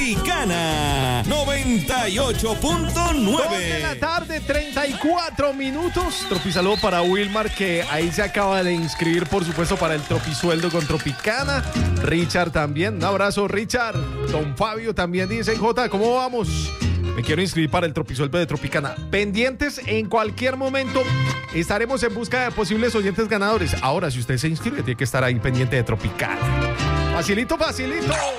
Tropicana 98.9. 2 de la tarde, 34 minutos. Tropisaludo para Wilmar, que ahí se acaba de inscribir, por supuesto, para el Tropisueldo con Tropicana. Richard también. Un abrazo, Richard. Don Fabio también dice: Jota, ¿cómo vamos? Me quiero inscribir para el Tropisueldo de Tropicana. Pendientes, en cualquier momento estaremos en busca de posibles oyentes ganadores. Ahora, si usted se inscribe, tiene que estar ahí pendiente de Tropicana. Facilito, facilito.